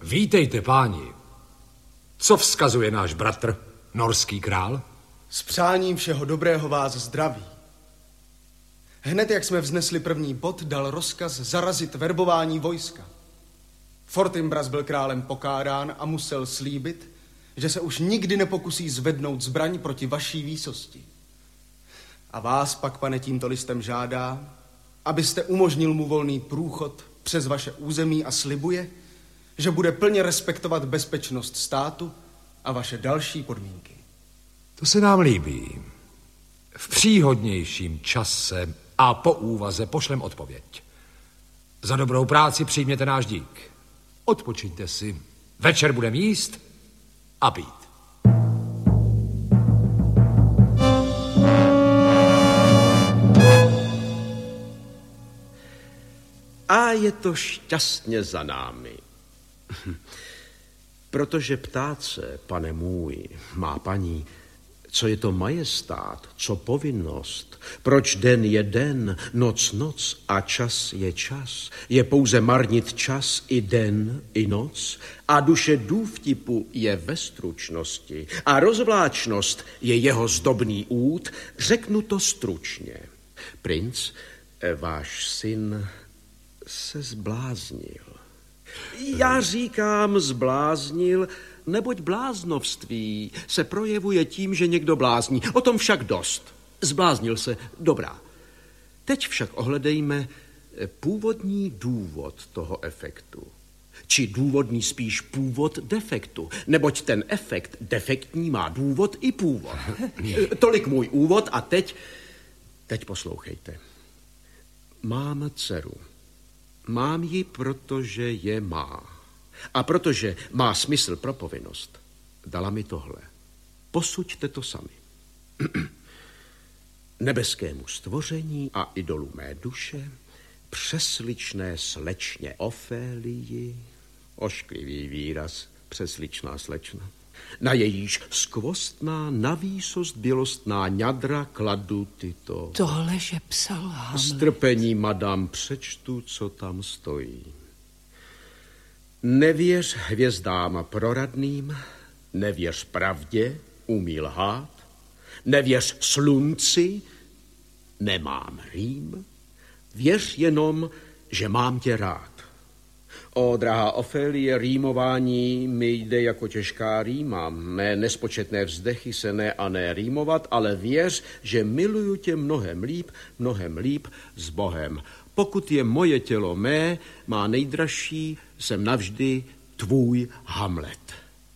Vítejte, páni. Co vzkazuje náš bratr, norský král? S přáním všeho dobrého vás zdraví. Hned jak jsme vznesli první bod, dal rozkaz zarazit verbování vojska. Fortinbras byl králem pokárán a musel slíbit, že se už nikdy nepokusí zvednout zbraň proti vaší výsosti. A vás pak, pane, tímto listem žádá, abyste umožnil mu volný průchod přes vaše území a slibuje, že bude plně respektovat bezpečnost státu a vaše další podmínky. To se nám líbí. V příhodnějším čase a po úvaze pošlem odpověď. Za dobrou práci přijměte náš dík. Odpočiňte si. Večer budeme jíst a pít. A je to šťastně za námi. Protože ptát se, pane můj, má paní, co je to majestát, co povinnost, proč den je den, noc a čas je čas, je pouze marnit čas i den, i noc a duše důvtipu je ve stručnosti a rozvláčnost je jeho zdobný út, řeknu to stručně. Princ, váš syn se zbláznil. Já říkám zbláznil, neboť bláznovství se projevuje tím, že někdo blázní. O tom však dost. Zbláznil se, dobrá. Teď však ohledejme původní důvod toho efektu. Či důvodný spíš původ defektu. Neboť ten efekt defektní má důvod i původ. Tolik můj úvod a teď poslouchejte. Mám dceru. Mám ji, protože je má. A protože má smysl pro povinnost, dala mi tohle. Posuďte to sami. Nebeskému stvoření a idolu mé duše, přesličné slečně Ofélii, ošklivý výraz, přesličná slečna, na jejíž skvostná, navýsost bělostná ňadra kladu tyto. Tohle, že psal Hamlet. Strpení, madam, přečtu, co tam stojí. Nevěř hvězdám proradným, nevěř pravdě, umí lhát, nevěř slunci, nemám rým, věř jenom, že mám tě rád. O, drahá Ofélie, rýmování mi jde jako těžká rýma. Mé nespočetné vzdechy se ne a ne rýmovat, ale věř, že miluju tě mnohem líp s Bohem. Pokud je moje tělo mé, má nejdražší, jsem navždy tvůj Hamlet.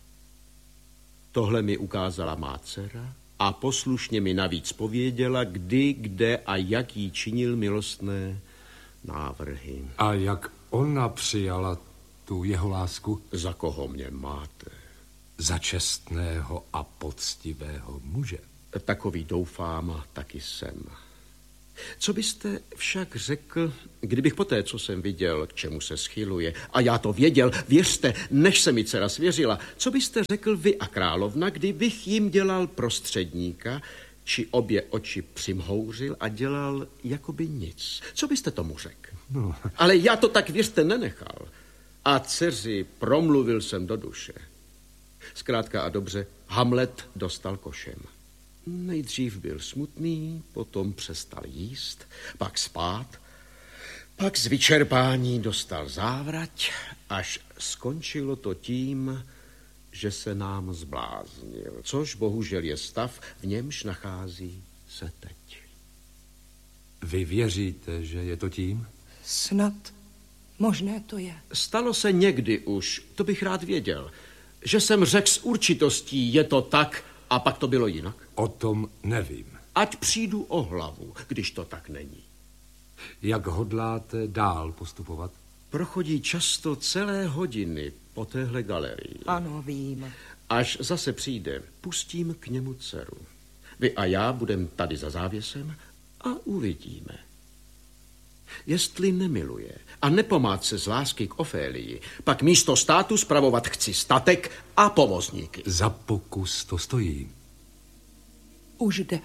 Tohle mi ukázala má dcera a poslušně mi navíc pověděla, kdy, kde a jak jí činil milostné návrhy. A jak ona přijala tu jeho lásku? Za koho mě máte? Za čestného a poctivého muže. Takový doufám, taky jsem. Co byste však řekl, kdybych poté, co jsem viděl, k čemu se schyluje, a já to věděl, věřte, než se mi dcera svěřila, co byste řekl vy a královna, kdybych jim dělal prostředníka, či obě oči přimhouřil a dělal jakoby nic? Co byste tomu řekl? No. Ale já to tak, věřte, nenechal. A dceři promluvil jsem do duše. Zkrátka a dobře, Hamlet dostal košem. Nejdřív byl smutný, potom přestal jíst, pak spát, pak z vyčerpání dostal závrať, až skončilo to tím, že se nám zbláznil, což bohužel je stav, v němž nachází se teď. Vy věříte, že je to tím? Snad možné to je. Stalo se někdy už, to bych rád věděl, že jsem řekl s určitostí, je to tak, a pak to bylo jinak. O tom nevím. Ať přijdu o hlavu, když to tak není. Jak hodláte dál postupovat? Prochodí často celé hodiny po téhle galerii. Ano, vím. Až zase přijde, pustím k němu dceru. Vy a já budeme tady za závěsem a uvidíme. Jestli nemiluje a nepomát se z lásky k Ofélii, pak místo státu spravovat chci statek a povozníky. Za pokus to stojí. Už jde.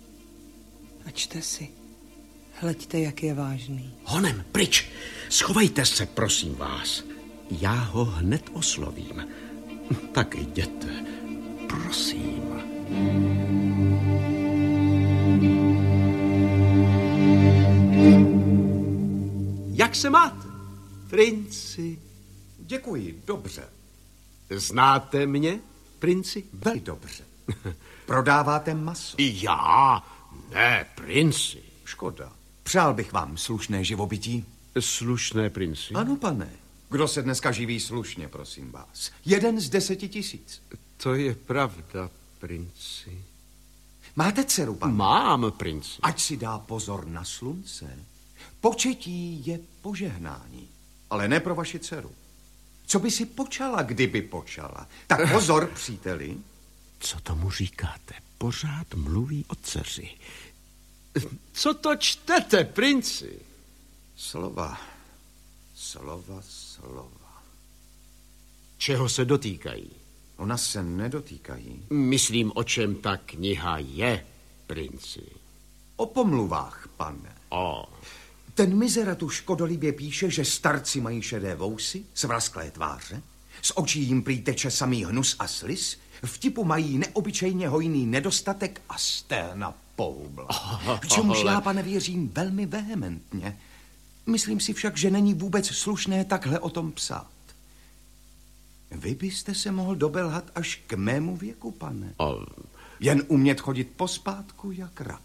Ačte si. Hleďte, jak je vážný. Honem, pryč. Schovejte se, prosím vás. Já ho hned oslovím. Tak jděte, prosím. Jak se máte, princi? Děkuji, dobře. Znáte mě, princi? Velmi dobře. Prodáváte maso? Já? Ne, princi. Škoda. Přál bych vám slušné živobytí. Slušné, princi? Ano, pane. Kdo se dneska živí slušně, prosím vás? 1 z 10 000. To je pravda, princi. Máte dceru, pane? Mám, princi. Ať si dá pozor na slunce. Početí je požehnání, ale ne pro vaši dceru. Co by si počala, kdyby počala? Tak pozor, příteli. Co tomu říkáte? Pořád mluví o dceři. Co to čtete, princi? Slova, slova, slova. Čeho se dotýkají? Ona se nedotýkají. Myslím, o čem ta kniha je, princi. O pomluvách, pane. Ten mizera tu škodolibě píše, že starci mají šedé vousy, svrazklé tváře, z očí jim prý teče samý hnus a sliz, vtipu mají neobyčejně hojný nedostatek a sténa poubla. K čemuž já, pane, věřím velmi vehementně. Myslím si však, že není vůbec slušné takhle o tom psát. Vy byste se mohl dobelhat až k mému věku, pane. Jen umět chodit pospátku jak rak.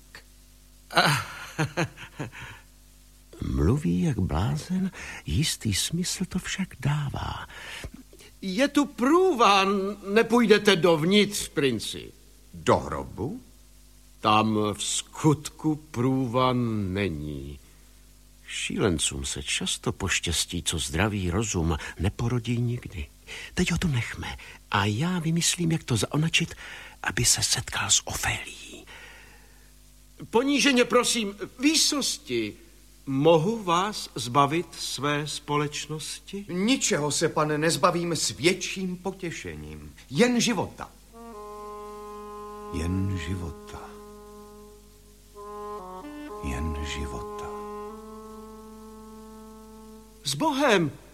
Mluví jak blázen, jistý smysl to však dává. Je tu průvan, nepůjdete dovnitř, princi. Do hrobu? Tam v skutku průvan není. Šílencům se často poštěstí, co zdravý rozum neporodí nikdy. Teď ho tu nechme a já vymyslím, jak to zaonačit, aby se setkal s Ofélií. Poníženě prosím, výsosti, mohu vás zbavit své společnosti? Ničeho se, pane, nezbavím s větším potěšením. Jen života. Jen života. Jen života. S Bohem!